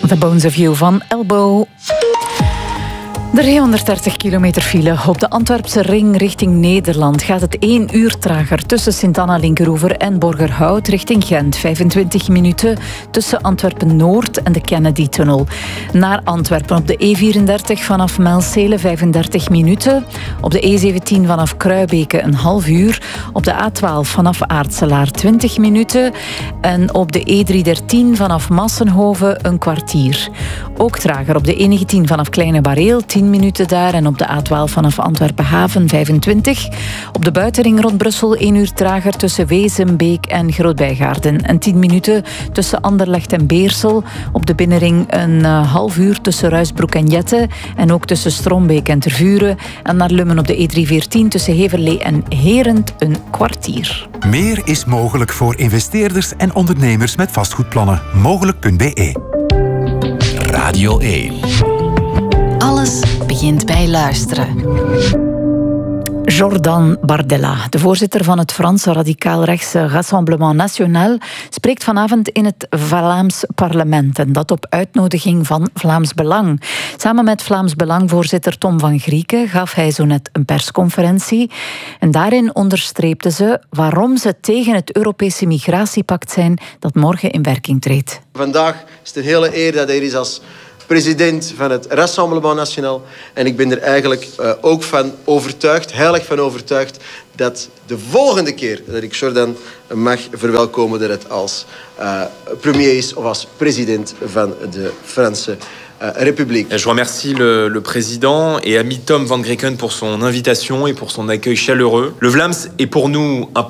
The Bones of You van Elbow. 330 kilometer file. Op de Antwerpse ring richting Nederland gaat het 1 uur trager tussen Sint-Anna-Linkeroever en Borgerhout richting Gent. 25 minuten tussen Antwerpen-Noord en de Kennedy-tunnel. Naar Antwerpen op de E34 vanaf Melcele 35 minuten. Op de E17 vanaf Kruibeke een half uur. Op de A12 vanaf Aartselaar 20 minuten. En op de E313 vanaf Massenhoven een kwartier. Ook trager op de E19 vanaf Kleine Bareel 10 minuten daar en op de A12 vanaf Antwerpen-Haven 25. Op de buitenring rond Brussel 1 uur trager tussen Weesp, Beek en Groot-Bijgaarden. En 10 minuten tussen Anderlecht en Beersel. Op de binnenring een half uur tussen Ruisbroek en Jette. En ook tussen Strombeek en Tervuren. En naar Lummen op de E314 tussen Heverlee en Herent een kwartier. Meer is mogelijk voor investeerders en ondernemers met vastgoedplannen. Mogelijk.be. Radio 1. Alles begint bij luisteren. Jordan Bardella, de voorzitter van het Franse radicaal-rechtse Rassemblement National, spreekt vanavond in het Vlaams parlement. En dat op uitnodiging van Vlaams Belang. Samen met Vlaams Belang-voorzitter Tom van Grieken gaf hij zo net een persconferentie. En daarin onderstreepte ze waarom ze tegen het Europese migratiepact zijn dat morgen in werking treedt. Vandaag is het een hele eer dat hij er is als president van het Rassemblement National. En ik ben er eigenlijk ook van overtuigd, heilig van overtuigd, dat de volgende keer dat ik Jordan mag verwelkomen, dat het als premier is of als president van de Franse République. Je remercie le président et ami Tom van Grieken pour son invitation et pour son accueil chaleureux. Le Vlaams est pour nous un